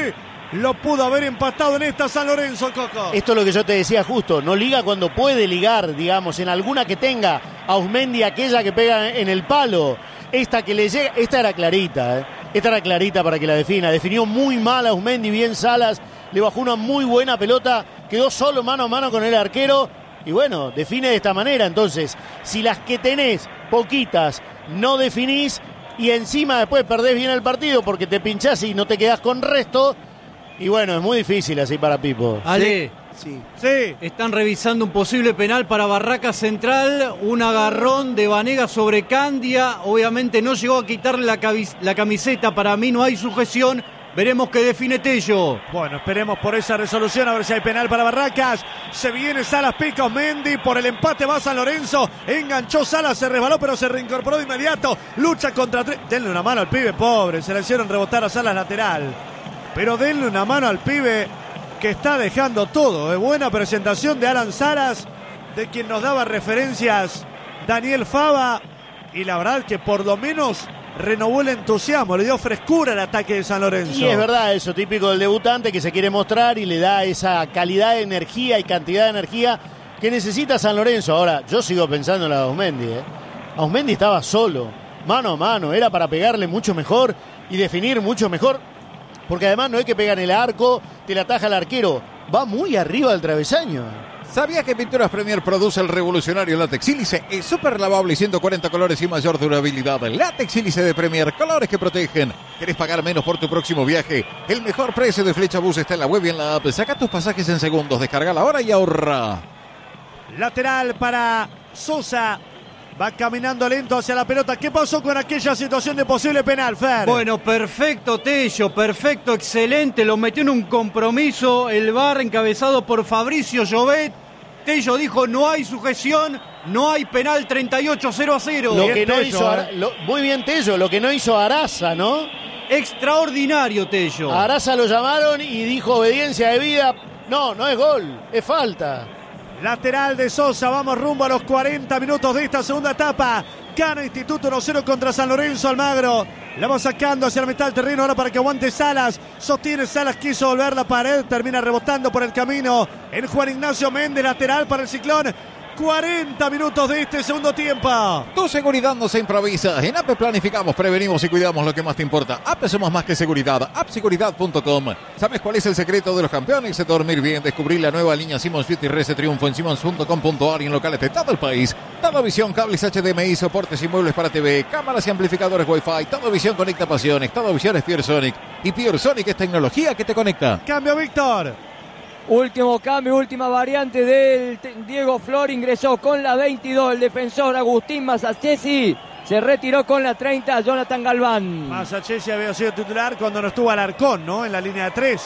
S1: lo pudo haber empatado en esta San Lorenzo, Coco.
S5: Esto es lo que yo te decía justo, no liga cuando puede ligar, digamos, en alguna que tenga Auzmendi, aquella que pega en el palo, esta que le llega, esta era clarita, esta era clarita para que la definió muy mal Auzmendi, bien Salas, le bajó una muy buena pelota, quedó solo mano a mano con el arquero y bueno, define de esta manera. Entonces, si las que tenés, poquitas, no definís y encima después perdés bien el partido porque te pinchás y no te quedás con resto, y bueno, es muy difícil así para Pipo.
S4: Ale,
S2: Sí.
S4: están revisando un posible penal para Barraca Central, un agarrón de Vanega sobre Candia, obviamente no llegó a quitarle la camiseta, para mí no hay sujeción, veremos qué define Tello.
S1: Bueno, esperemos por esa resolución, a ver si hay penal para Barracas. Se viene Salas, pica Auzmendi, por el empate va San Lorenzo, enganchó Salas, se resbaló pero se reincorporó de inmediato, lucha contra tres. Denle una mano al pibe, pobre, se le hicieron rebotar a Salas lateral. Pero denle una mano al pibe que está dejando todo. Buena presentación de Alan Salas, de quien nos daba referencias Daniel Fava. Y la verdad que por lo menos renovó el entusiasmo, le dio frescura al ataque de San Lorenzo.
S5: Y es verdad eso, típico del debutante que se quiere mostrar y le da esa calidad de energía y cantidad de energía que necesita San Lorenzo. Ahora, yo sigo pensando en la de Auzmendi. Auzmendi estaba solo, mano a mano, era para pegarle mucho mejor y definir mucho mejor. Porque además no es que pega en el arco, te la ataja el arquero, va muy arriba del travesaño.
S7: ¿Sabías que Pinturas Premier produce el revolucionario látex sílice? Es súper lavable y 140 colores y mayor durabilidad. Látex sílice de Premier, colores que protegen. ¿Querés pagar menos por tu próximo viaje? El mejor precio de Flecha Bus está en la web y en la app. Saca tus pasajes en segundos, descargala ahora y ahorra.
S1: Lateral para Sosa. Va caminando lento hacia la pelota. ¿Qué pasó con aquella situación de posible penal, Fer?
S4: Bueno, perfecto Tello, perfecto, excelente, lo metió en un compromiso el VAR encabezado por Fabricio Llobet. Tello dijo no hay sujeción, no hay penal, 38-0-0.
S5: Lo que no
S1: Tello,
S5: hizo, muy bien Tello, lo que no hizo Araza, ¿no?
S4: Extraordinario Tello.
S5: A Araza lo llamaron y dijo obediencia debida. No, no es gol, es falta.
S1: Lateral de Sosa, vamos rumbo a los 40 minutos de esta segunda etapa. Gana Instituto 1-0 contra San Lorenzo. Almagro la va sacando hacia la mitad del terreno ahora para que aguante Salas. Sostiene Salas, quiso volver la pared, termina rebotando por el camino en Juan Ignacio Méndez, lateral para el Ciclón. 40 minutos de este segundo tiempo.
S7: Tu seguridad no se improvisa. En APE planificamos, prevenimos y cuidamos lo que más te importa. APE somos más que seguridad. Appseguridad.com. ¿Sabes cuál es el secreto de los campeones? De dormir bien. Descubrir la nueva línea Simmons Beauty Rece Triunfo en simmons.com.ar y en locales de todo el país. Todo visión, cables HDMI, soportes y muebles para TV, cámaras y amplificadores Wi-Fi. Todo visión conecta pasiones. Todo visión es PureSonic. Y PureSonic es tecnología que te conecta.
S1: Cambio, Víctor.
S3: Último cambio, última variante del Diego Flor, ingresó con la 22 el defensor Agustín Masachesi, se retiró con la 30 Jonathan Galván.
S1: Masachesi había sido titular cuando no estuvo Alarcón, ¿no? En la línea de 3.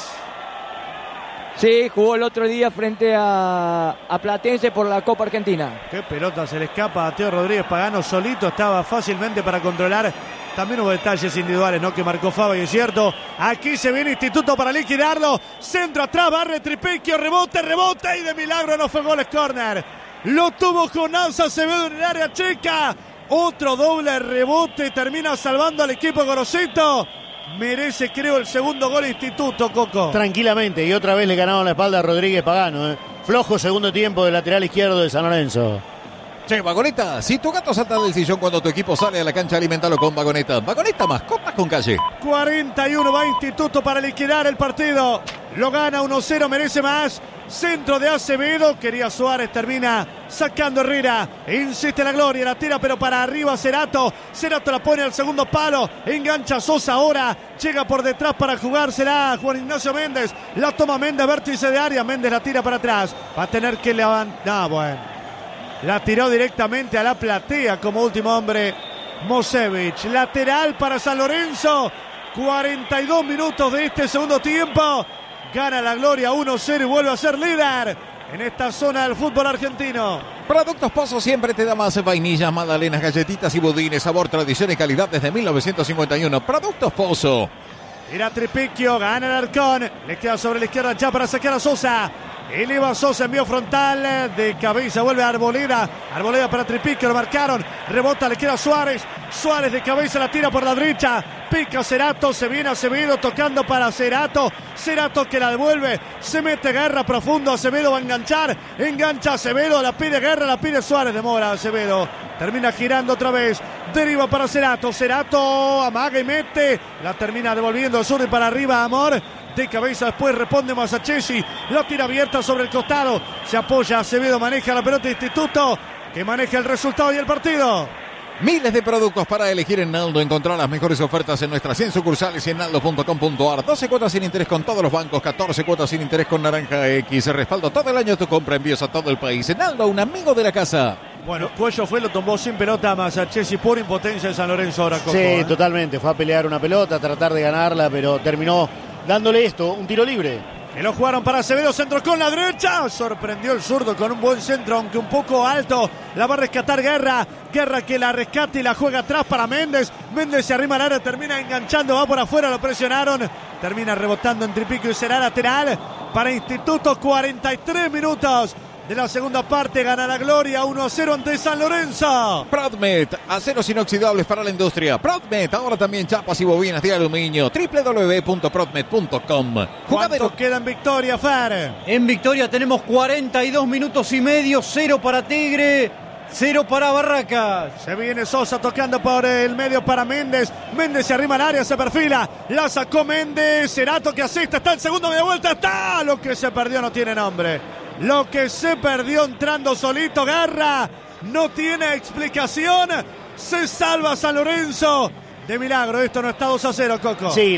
S3: Sí, jugó el otro día frente a Platense por la Copa Argentina.
S1: Qué pelota se le escapa a Teo Rodríguez Pagano, solito estaba fácilmente para controlar. También hubo detalles individuales, ¿no? Que marcó Fava y es cierto. Aquí se viene Instituto para liquidarlo. Centro atrás, barre Tripecchio, rebote y de milagro no fue gol, es córner. Lo tuvo Jonás Acevedo en el área chica. Otro doble rebote, termina salvando al equipo Gorosito. Merece, creo, el segundo gol Instituto, Coco.
S5: Tranquilamente, y otra vez le ganaron la espalda a Rodríguez Pagano. Flojo segundo tiempo del lateral izquierdo de San Lorenzo.
S7: Che, Vagoneta, si tu gato salta del sillón cuando tu equipo sale a la cancha, alimentalo con Vagoneta. Vagoneta, mascotas con calle.
S1: 41 va Instituto para liquidar el partido. Lo gana 1-0, merece más. Centro de Acevedo, quería Suárez, termina sacando Herrera. Insiste la Gloria, la tira pero para arriba Cerato. Cerato la pone al segundo palo. Engancha Sosa ahora. Llega por detrás para jugársela Juan Ignacio Méndez. La toma Méndez, vértice de área. Méndez la tira para atrás. Va a tener que levantar. No, bueno. La tiró directamente a la platea como último hombre Mosevich. Lateral para San Lorenzo. 42 minutos de este segundo tiempo. Gana la Gloria 1-0 y vuelve a ser líder en esta zona del fútbol argentino.
S7: Productos Pozo siempre te da más vainillas, magdalenas, galletitas y budines. Sabor, tradición y calidad desde 1951. Productos Pozo.
S1: Era Tripicchio, gana el Arcón. Le queda sobre la izquierda ya para sacar a Sosa. Eleva Sosa, envío frontal de cabeza, vuelve a Arboleda. Arboleda para Tripique, lo marcaron. Rebota, le queda Suárez. Suárez de cabeza la tira por la derecha. Pica Cerato, se viene Acevedo tocando para Cerato. Cerato que la devuelve. Se mete Guerra profundo. Acevedo va a enganchar. Engancha Acevedo, la pide Guerra, la pide Suárez. Demora Acevedo. Termina girando otra vez. Deriva para Cerato. Cerato amaga y mete. La termina devolviendo Zurdi para arriba, Amor. De cabeza después responde Masachesi. La tira abierta sobre el costado. Se apoya Acevedo, maneja la pelota de Instituto, que maneja el resultado y el partido.
S7: Miles de productos para elegir en Naldo. Encontrar las mejores ofertas en nuestras 100 sucursales y en naldo.com.ar. 12 cuotas sin interés con todos los bancos, 14 cuotas sin interés con Naranja X. Respaldo todo el año tu compra, envíos a todo el país. En Naldo, un amigo de la casa.
S1: Bueno, Cuello fue, lo tomó sin pelota a Masachesi por impotencia de San Lorenzo ahora. Coco,
S5: Sí, totalmente. Fue a pelear una pelota, a tratar de ganarla, pero terminó dándole esto, un tiro libre.
S1: Que lo jugaron para Acevedo, centro con la derecha. Sorprendió el zurdo con un buen centro, aunque un poco alto. La va a rescatar Guerra. Guerra que la rescata y la juega atrás para Méndez. Méndez se arrima al área, termina enganchando, va por afuera, lo presionaron. Termina rebotando en Tripico y será lateral para Instituto. 43 minutos de la segunda parte, gana la Gloria 1-0 ante San Lorenzo.
S7: Prodmet, aceros inoxidables para la industria. Prodmet, ahora también chapas y bobinas de aluminio. www.prodmet.com.
S1: ¿Cuánto queda en Victoria, Fer?
S4: En Victoria tenemos 42 minutos y medio, 0 para Tigre, 0 para Barracas.
S1: Se viene Sosa tocando por el medio para Méndez. Méndez se arrima al área, se perfila. La sacó Méndez. Cerato que asiste, está el segundo media vuelta. Está. Lo que se perdió no tiene nombre. Lo que se perdió entrando solito Guerra no tiene explicación. Se salva San Lorenzo. De milagro, esto no está 2-0, Coco.
S5: Sí.